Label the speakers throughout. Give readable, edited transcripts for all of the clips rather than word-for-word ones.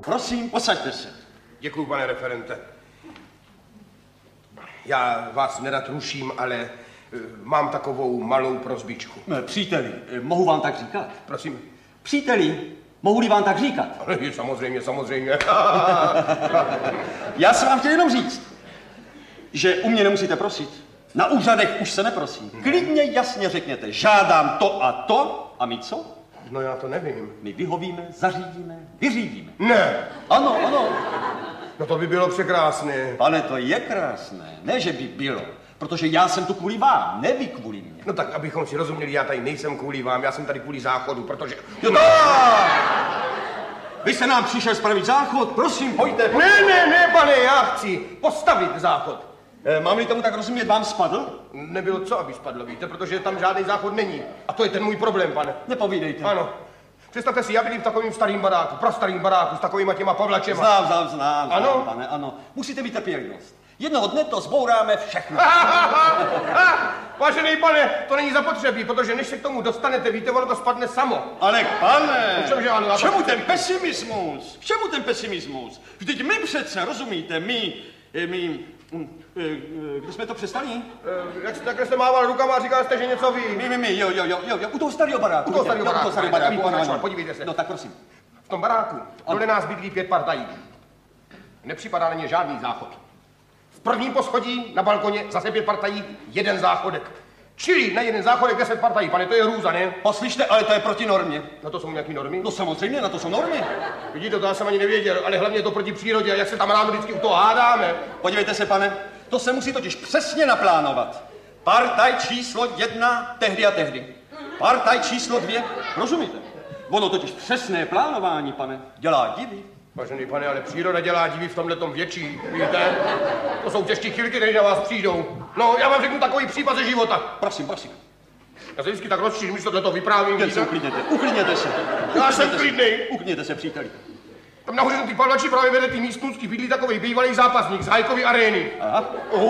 Speaker 1: Prosím, posaďte se.
Speaker 2: Děkuju, pane referente. Já vás nerad ruším, ale mám takovou malou prosbičku.
Speaker 1: Příteli, mohu vám tak říkat?
Speaker 2: Prosím.
Speaker 1: Příteli, mohu-li vám tak říkat?
Speaker 2: Samozřejmě.
Speaker 1: Já jsem vám chtěl jenom říct, že u mě nemusíte prosit. Na úřadech už se neprosí. Klidně jasně řekněte, žádám to a to, a my co?
Speaker 2: No já to nevím.
Speaker 1: My vyhovíme, zařídíme, vyřídíme.
Speaker 2: Ne.
Speaker 1: Ano.
Speaker 2: No to by bylo překrásné.
Speaker 1: Pane, to je krásné. Ne, že by bylo. Protože já jsem tu kvůli vám, ne vy kvůli mně.
Speaker 2: No tak, abychom si rozuměli, já tady nejsem kvůli vám, já jsem tady kvůli záchodu, protože...
Speaker 1: Vy jste nám přišel spravit záchod, prosím, pojďte.
Speaker 2: Ne, pane, já chci postavit záchod.
Speaker 1: Mám-li tomu tak rozumět, vám spadl?
Speaker 2: Nebylo co, aby spadlo, víte, protože tam žádný záchod není. A to je ten můj problém, pane.
Speaker 1: Nepovídejte.
Speaker 2: Ano. Představte si, já bydlím v takovém starým baráku, prastarým baráku, s takovýma těma pavlačema.
Speaker 1: Znám,
Speaker 2: ano?
Speaker 1: Pane, ano. Musíte mít trpělivost. Jednoho dne to zbouráme všechno.
Speaker 2: Vážený pane, to není zapotřebí, protože než se k tomu dostanete, víte, ono to spadne samo.
Speaker 1: Ale pane,
Speaker 2: k
Speaker 1: čemu ten pesimismus? K čemu ten pesimismus? Vždyť my přece, rozumíte, my, kde jsme to přestali?
Speaker 2: Takhle jste mával rukama a říkal jste, že něco ví.
Speaker 1: Jo, u toho starého baráku.
Speaker 2: U toho starého baráku,
Speaker 1: ano.
Speaker 2: Podívejte se.
Speaker 1: No tak prosím.
Speaker 2: V tom baráku dole nás bydlí 5 partají. Nepřipadá na ně žádný záchod. V prvním poschodí na balkoně zase 5 partají, jeden záchodek. Čili na jeden záchodek 10 partají, pane, to je hrůza, ne?
Speaker 1: Poslyšte, ale to je proti normě.
Speaker 2: Na to jsou nějaký normy?
Speaker 1: No samozřejmě, na to jsou normy.
Speaker 2: Vidíte, to já jsem ani nevěděl, ale hlavně je to proti přírodě a jak se tam ráno vždycky u toho hádáme.
Speaker 1: Podívejte se, pane, to se musí totiž přesně naplánovat. Partaj číslo 1 tehdy a tehdy. Partaj číslo 2, rozumíte? Ono totiž přesné plánování, pane, dělá divy.
Speaker 2: Vážený pane, ale příroda dělá divy v tomhletom větší, víte? To jsou těžké chvilky, než na vás přijdou. No, já vám řeknu takový případ ze života.
Speaker 1: Prosím.
Speaker 2: Já se vždycky tak rozčířím, když tohleto vyprávím.
Speaker 1: Uklidněte se.
Speaker 2: Já jsem klidnej.
Speaker 1: Uklidněte se, příteli.
Speaker 2: Tam nahoře ty pavlači právě vede ty místnostky, bydlí takovej bývalý zápasník z Hajkovy arény.
Speaker 1: Aha.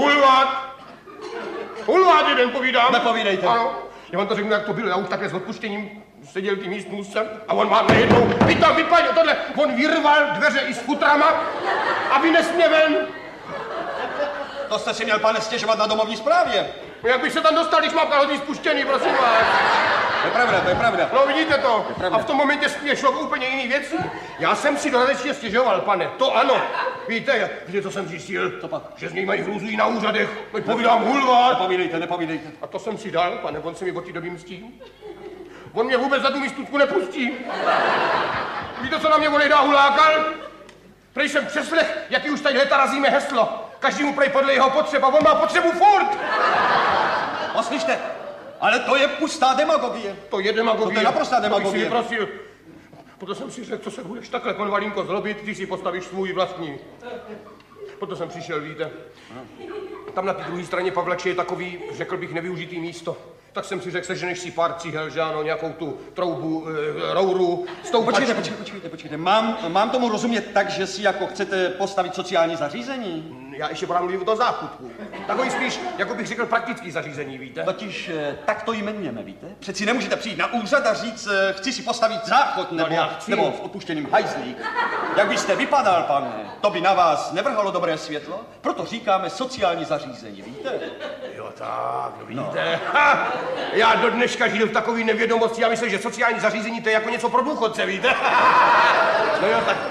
Speaker 2: Hulvát jeden povídám.
Speaker 1: Nepovídejte.
Speaker 2: Ano. Já vám to řeknu, jak to bylo. Já už takhle s odpuštěním seděl ty místnostce a on má najednou, vypadl tohle, on vyrval dveře i s futrama a vynes mě ven.
Speaker 1: To jste si měl, pane, stěžovat na domovní správě.
Speaker 2: Jak bych se tam dostal, když mám kalhoty spuštěný, prosím vás.
Speaker 1: To je pravda.
Speaker 2: No vidíte to. A v tom momentě mě šlo úplně jiný věci. Já jsem si dodatečně stěžoval, pane. To ano. Víte, co jsem zjistil?
Speaker 1: Co pak?
Speaker 2: Že z něj mají hrůzu i na úřadech. Povídám hulvát.
Speaker 1: Nepovídejte.
Speaker 2: A to jsem si dal, pane, on se mi od té doby mstí. On mě vůbec za tu místutku nepustí. Víte, co na mě volej dá hulákal? Prej jsem přeslech, jaký už tady leta razíme heslo. Každý mu prej podle jeho potřeba, on má potřebu furt.
Speaker 1: Poslyšte, ale to je pustá demagogie.
Speaker 2: To je demagogie.
Speaker 1: To je naprostá demagogie.
Speaker 2: To bych si vyprosil. Proto jsem si řekl, co se budeš takhle, konvalínko, zlobit, když si postavíš svůj vlastní. Proto jsem přišel, víte. Tam na té druhé straně Pavlače je takový, řekl bych, nevyužitý místo. Tak jsem si řekl, seženeš si pár cihel, že ano, nějakou tu troubu, rouru, stoupačku.
Speaker 1: Počkejte. Mám tomu rozumět tak, že si jako chcete postavit sociální zařízení?
Speaker 2: Já ještě pořád mluvím o tom záchutku. Takový spíš, jako bych řekl, praktický zařízení, víte?
Speaker 1: Totiž tak to jmenujeme, víte? Přeci nemůžete přijít na úřad a říct, chci si postavit záchod nebo v opuštěným hajzlík. Jak byste vypadal, pane, to by na vás nevrhalo dobré světlo, proto říkáme sociální zařízení, víte?
Speaker 2: Jo tak, víte. No. Já do dneška žiju v takový nevědomosti, já myslím, že sociální zařízení to je jako něco pro důchodce, víte? No jo, tak.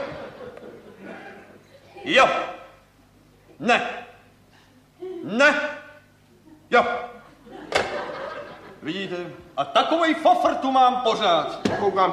Speaker 1: Jo. Ne. Jo. Vidíte? A takovej fofr tu mám pořád.
Speaker 2: Koukám